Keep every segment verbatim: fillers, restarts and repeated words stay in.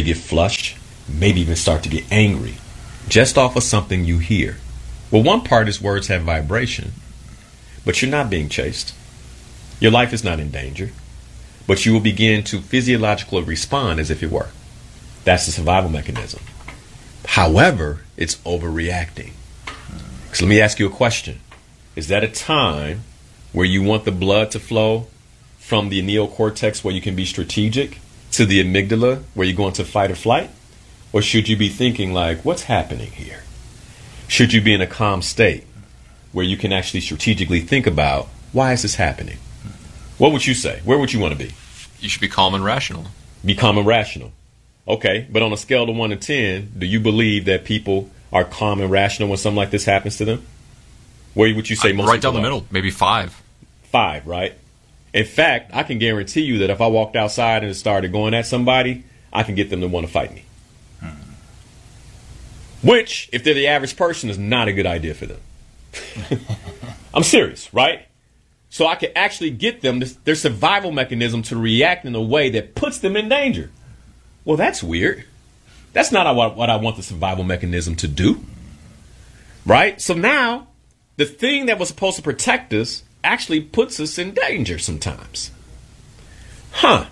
get flushed, maybe even start to get angry, just off of something you hear. Well, one part is words have vibration, but you're not being chased. Your life is not in danger, but you will begin to physiologically respond as if it were. That's the survival mechanism. However, it's overreacting. So let me ask you a question. Is that a time where you want the blood to flow from the neocortex where you can be strategic to the amygdala where you go into fight or flight? Or should you be thinking like, what's happening here? Should you be in a calm state where you can actually strategically think about, why is this happening? What would you say? Where would you want to be? You should be calm and rational. Be calm and rational. Okay, but on a scale of one to ten, do you believe that people are calm and rational when something like this happens to them? Where would you say most Right down the are? middle, maybe five. Five, right? In fact, I can guarantee you that if I walked outside and started going at somebody, I can get them to want to fight me. Hmm. Which, if they're the average person, is not a good idea for them. I'm serious, right? So I can actually get them this, their survival mechanism to react in a way that puts them in danger. Well, that's weird. That's not what, what I want the survival mechanism to do. Right? So now, the thing that was supposed to protect us actually puts us in danger sometimes. Huh.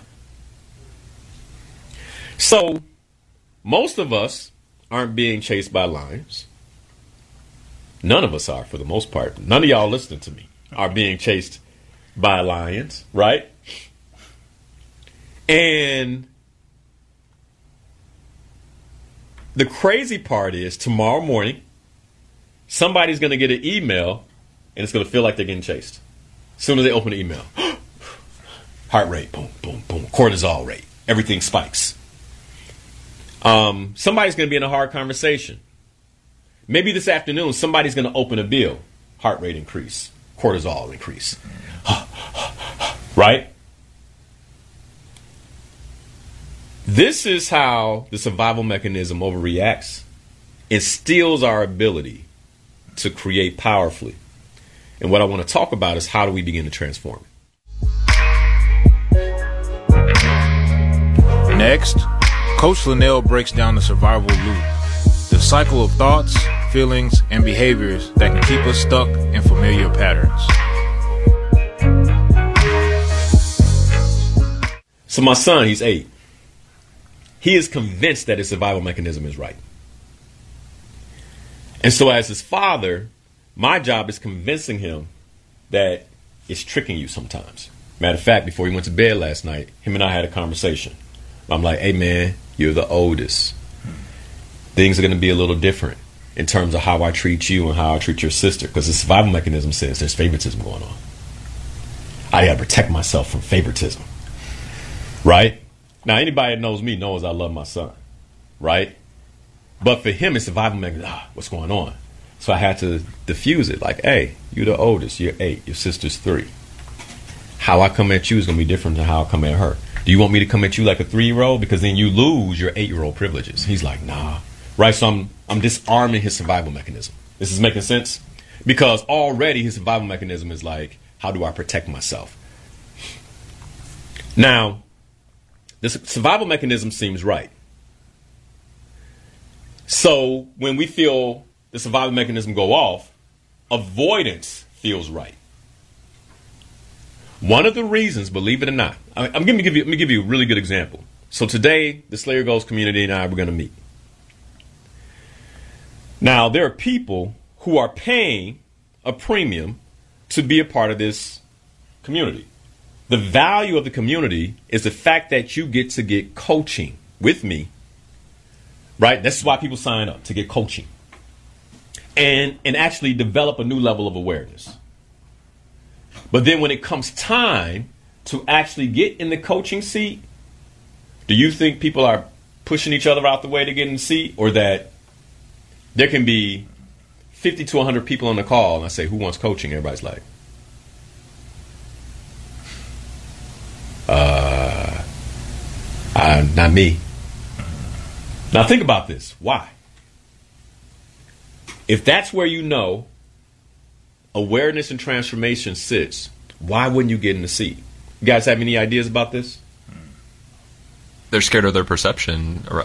So, most of us aren't being chased by lions. None of us are, for the most part. None of y'all listening to me are being chased by lions, right? And the crazy part is tomorrow morning, somebody's going to get an email and it's going to feel like they're getting chased. As soon as they open the email, heart rate, boom, boom, boom, cortisol rate, everything spikes. Um, somebody's going to be in a hard conversation. Maybe this afternoon, somebody's going to open a bill, heart rate increase, cortisol increase. Right? This is how the survival mechanism overreacts. It steals our ability to create powerfully. And what I want to talk about is how do we begin to transform it. Next, Coach Linnell breaks down the survival loop, the cycle of thoughts, feelings, and behaviors that can keep us stuck in familiar patterns. So my son, he's eight. He is convinced that his survival mechanism is right. And so as his father, my job is convincing him that it's tricking you sometimes. Matter of fact, before he went to bed last night, him and I had a conversation. I'm like, hey man, you're the oldest. Things are going to be a little different in terms of how I treat you and how I treat your sister. Because the survival mechanism says there's favoritism going on. I got to protect myself from favoritism. Right? Now, anybody that knows me knows I love my son. Right? But for him, it's survival mechanism. Ah, what's going on? So I had to diffuse it. Like, hey, you're the oldest. You're eight. Your sister's three. How I come at you is going to be different than how I come at her. Do you want me to come at you like a three-year-old? Because then you lose your eight-year-old privileges. He's like, nah. Right? So I'm, I'm disarming his survival mechanism. This is making sense? Because already his survival mechanism is like, how do I protect myself? Now, this survival mechanism seems right. So when we feel the survival mechanism go off, avoidance feels right. One of the reasons, believe it or not, I, I'm going to give you, let me give you a really good example. So today, the Slayer Goals community and I were going to meet. Now, there are people who are paying a premium to be a part of this community. The value of the community is the fact that you get to get coaching with me. Right? This is why people sign up, to get coaching. And, and actually develop a new level of awareness. But then when it comes time to actually get in the coaching seat, do you think people are pushing each other out the way to get in the seat? Or that there can be fifty to one hundred people on the call and I say, who wants coaching? Everybody's like, uh, uh not me. Now think about this. Why? If that's where you know awareness and transformation sits, why wouldn't you get in the seat? You guys have any ideas about this? They're scared of their perception